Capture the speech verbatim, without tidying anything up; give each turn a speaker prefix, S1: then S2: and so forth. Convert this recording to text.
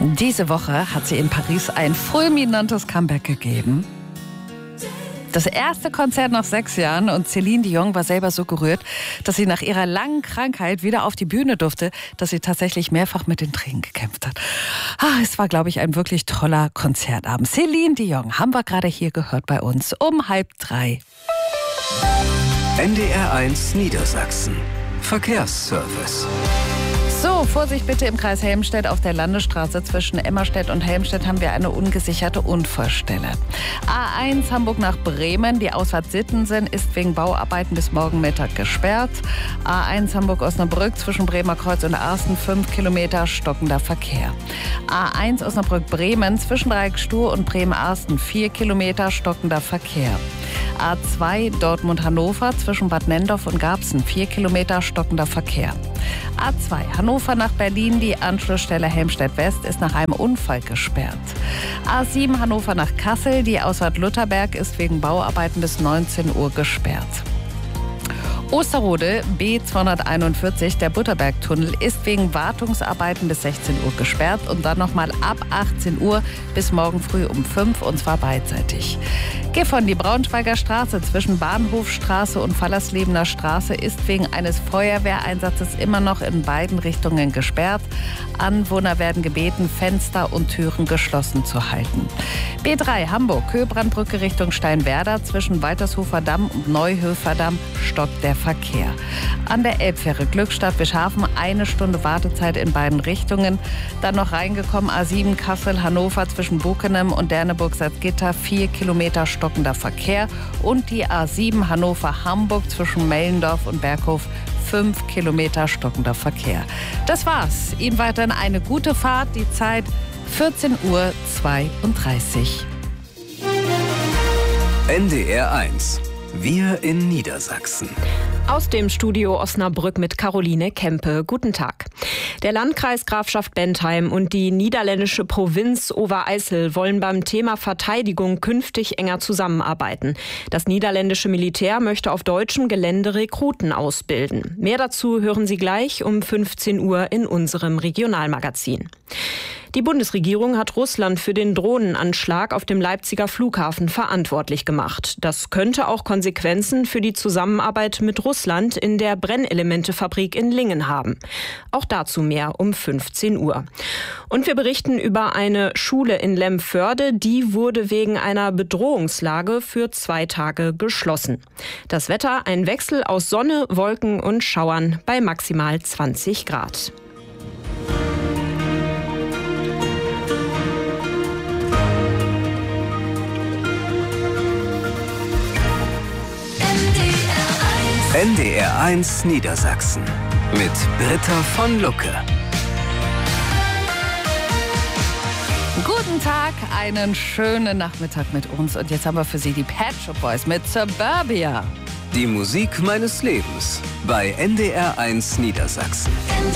S1: Diese Woche hat sie in Paris ein fulminantes Comeback gegeben. Das erste Konzert nach sechs Jahren und Céline Dion war selber so gerührt, dass sie nach ihrer langen Krankheit wieder auf die Bühne durfte, dass sie tatsächlich mehrfach mit den Tränen gekämpft hat. Ah, es war, glaube ich, ein wirklich toller Konzertabend. Céline Dion haben wir gerade hier gehört bei uns um halb drei.
S2: N D R eins Niedersachsen. Verkehrsservice.
S1: So, Vorsicht bitte im Kreis Helmstedt. Auf der Landesstraße zwischen Emmerstedt und Helmstedt haben wir eine ungesicherte Unfallstelle. A eins Hamburg nach Bremen, die Ausfahrt Sittensen ist wegen Bauarbeiten bis morgen Mittag gesperrt. A eins Hamburg-Osnabrück zwischen Bremer Kreuz und Arsten fünf Kilometer stockender Verkehr. A eins Osnabrück-Bremen zwischen Dreieckstuhl und Bremen-Arsten vier Kilometer stockender Verkehr. A zwei Dortmund-Hannover zwischen Bad Nendorf und Garbsen vier Kilometer stockender Verkehr. A zwei Hannover nach Berlin, die Anschlussstelle Helmstedt-West ist nach einem Unfall gesperrt. A sieben Hannover nach Kassel, die Ausfahrt Lutherberg ist wegen Bauarbeiten bis neunzehn Uhr gesperrt. Osterode B zweihunderteinundvierzig, der Butterbergtunnel, ist wegen Wartungsarbeiten bis sechzehn Uhr gesperrt und dann nochmal ab achtzehn Uhr bis morgen früh um fünf, und zwar beidseitig. Gifhorn, die Braunschweiger Straße zwischen Bahnhofstraße und Fallerslebener Straße ist wegen eines Feuerwehreinsatzes immer noch in beiden Richtungen gesperrt. Anwohner werden gebeten, Fenster und Türen geschlossen zu halten. B drei Hamburg, Köbrandbrücke Richtung Steinwerder zwischen Waltershofer Damm und Neuhöfer Damm stockt der Verkehr. An der Elbfähre Glückstadt Bischhafen eine Stunde Wartezeit in beiden Richtungen. Dann noch reingekommen A sieben Kassel Hannover zwischen Bukenem und Derneburg-Salzgitter vier Kilometer stockender Verkehr und die A sieben Hannover Hamburg zwischen Mellendorf und Berghof fünf Kilometer stockender Verkehr. Das war's. Ihnen weiterhin eine gute Fahrt. Die Zeit vierzehn Uhr zweiunddreißig.
S2: N D R eins. Wir in Niedersachsen.
S3: Aus dem Studio Osnabrück mit Caroline Kempe. Guten Tag. Der Landkreis Grafschaft Bentheim und die niederländische Provinz Overijssel wollen beim Thema Verteidigung künftig enger zusammenarbeiten. Das niederländische Militär möchte auf deutschem Gelände Rekruten ausbilden. Mehr dazu hören Sie gleich um fünfzehn Uhr in unserem Regionalmagazin. Die Bundesregierung hat Russland für den Drohnenanschlag auf dem Leipziger Flughafen verantwortlich gemacht. Das könnte auch Konsequenzen für die Zusammenarbeit mit Russland in der Brennelementefabrik in Lingen haben. Auch dazu mehr um fünfzehn Uhr. Und wir berichten über eine Schule in Lemförde, die wurde wegen einer Bedrohungslage für zwei Tage geschlossen. Das Wetter: ein Wechsel aus Sonne, Wolken und Schauern bei maximal zwanzig Grad.
S2: N D R eins Niedersachsen mit Britta von Lucke.
S1: Guten Tag, einen schönen Nachmittag mit uns. Und jetzt haben wir für Sie die Pet Shop Boys mit Suburbia.
S2: Die Musik meines Lebens bei N D R eins Niedersachsen.